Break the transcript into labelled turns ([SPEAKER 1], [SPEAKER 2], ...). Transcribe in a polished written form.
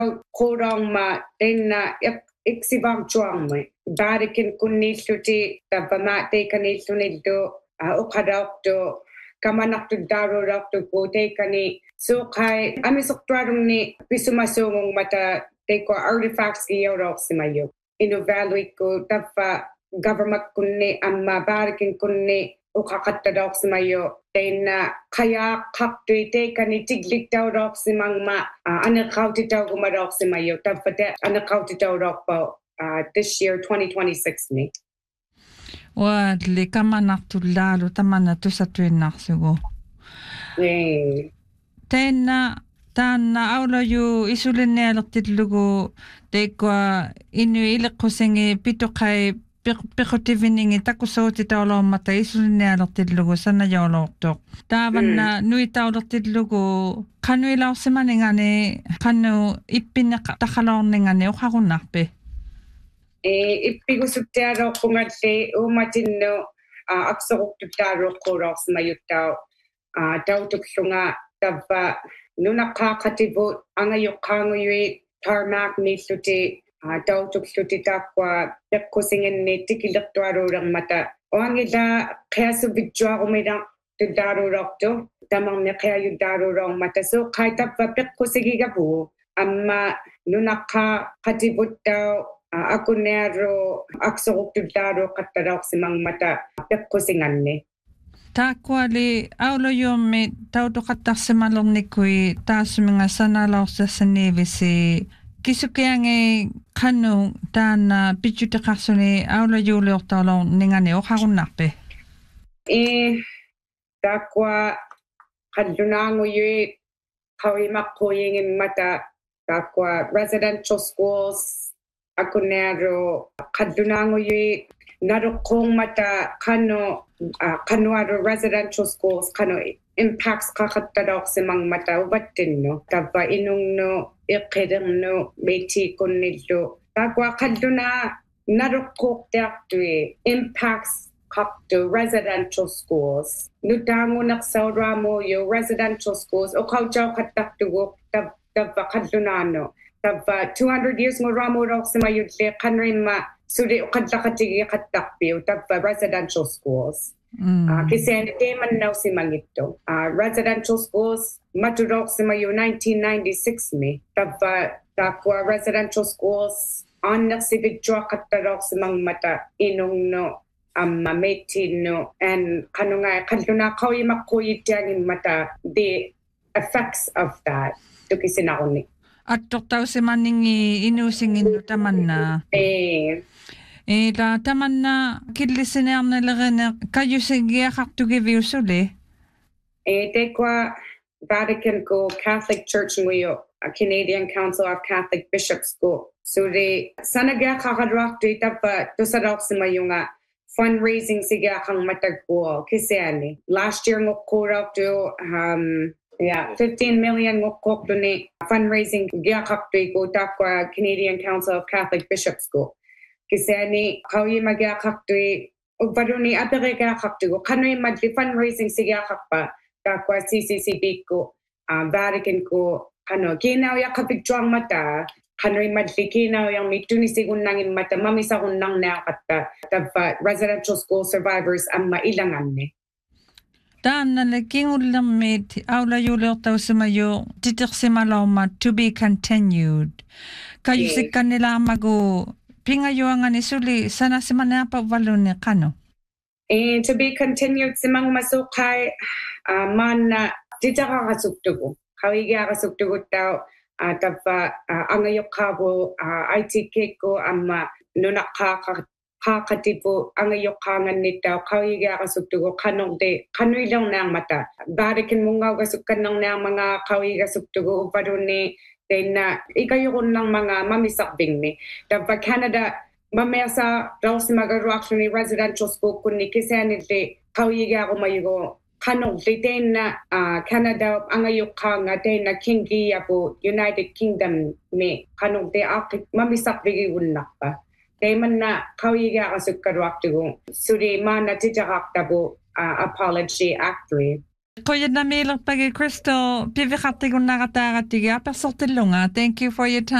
[SPEAKER 1] Korong ma na iksibang chuang mo. Barikin kunilluti tabamate kanillunildo ukadokto kamanakto darurokto po te kani so kai amisoktuarong ni pisumasungong mata te ko artifacts iyorok simayo. Inovaluate ko tapa government kunni amma barikin kunni ukakatadok simayo. Na kaya kaktoy te kani tiglik daw rok simangma anakauti daw gumarok simayo. Tapa te anakauti daw rok po. This year, 2026 ni.
[SPEAKER 2] Wadli kamanaqtullaalu tamanatussatuinnaarsugu. Taanna aulayu isulinnialertillugu teikwa inu ileqqusingi pituqai piqutiviningi takusuutitaulormata isulinnialertillugu sanajoolortoq. Taavanna nuitaulertillugu qanuilaorsimaningani qanu ippinneq taqalorningani uqarunnarpi.
[SPEAKER 1] Ipigusutero kungatli umatinno aksoruktuttaro kuros mayutaw tautuklunga tava nunaqaqativu angayuqanguyui tarmac nilluti tautukluti takwa peqqusinginni tikilertuarurermata oangila qiasuvitjuarumidaq tuddarurortu tamarni qiayuddarurormata so qaitappa peqqusigigapu amma nunaqaqativuttaw ako nero aksoruktullaro qattaloorsimang mata peqqusinganni.
[SPEAKER 2] Taakuali auluyummi tautuqattarsimalornikui taasuminga sanalaorsassaniivisi kisukiangi qanu taana pitjutiqarsuni auluyuuliortaulor ningani oqarunnarpi.
[SPEAKER 1] Taakua qallunaanguyui qawimaqquyingin mata taakua residential schools akunero kadunanguyui naruqong mata kanuaro residential schools kano impacts qaqattaloorsimang mata uvattinno tava inungno iqqiderno meiti kunnillu takwa kaduna naruqquqtiartui impacts qaqtu residential schools nutangunaqsauramo yo residential schools oqauchauqattartugu tava kadunano tava 200 years ngoramurok simayudli kanrima suri uqadlaqatigi qattaqpiu tava residential schools. Kisene teman naw simangito. Residential schools maturok simayu 1996 mi. Tava takwa residential schools annaqsivitjua qattarok simang mata inungno amma metino and kanunga kalluna qawimaqquyittiangin mata the effects of that tukisinaquni.
[SPEAKER 2] Attortausimanningi inuusinginnu tamanna. La tamanna killissinearnalerine kayusigiaqartugiviusuli.
[SPEAKER 1] Tekwa Vatican ko Catholic Church nguyo Canadian Council of Catholic Bishops ko. Suri sanagiaqaqaruaqtui tapa tusaraqsimayunga fundraising sigiaqang matagpuo kisiani. Last year nguquraqtu 15 million ngokok duni fundraising giaqaqtui ko takwa Canadian Council of Catholic Bishops ko. Kisani qawi magiaqaqtui uvaruni aperegiaqaqtui ko kanui madli fundraising sigiaqaqpa takwa CCCB ko Vatican ko kano kinaw yaqapigjuang mata kanui madli kinaw yang mitunisigunangin mata mamisagunnang naqatta tava residential school survivors amma ilanganni.
[SPEAKER 2] Taanna kingullermit aulayuuliortausimayu titiqsimalauma to be continued. Kayusikkannilaamagu pingayuangani suli sanasimaneapa valuni qanu.
[SPEAKER 1] To be continued simang masuqay manna titaqaqasuktugu. Qawigiaqasuktugu tau tapa angayuqqaabu ITK ko amma nunaqaqaqatipu angayuqqaangannitau qawigiaqasuktugu qanorde qanuilaw nang mata Vatican mungawgasukkanang nang mga qawigasuktugu upaduni tena ikayukunnang mga mamisakbingni tapa Canada mamesa rawsimagaruaqluni residential school kunni kisanilli qawigiaqu kanorde tena Canada angayuqqaanga tena kingiyapu United Kingdom ni kanorde aqit mamisakbigunnaqpa Temanna qawigiaqasukkaruaqtugu suri maana titaqaqtapu apology actui.
[SPEAKER 2] Kuya na milog pagi Crystal, pivikati kung nakatagatiga, pasortilunga. Thank you for your time.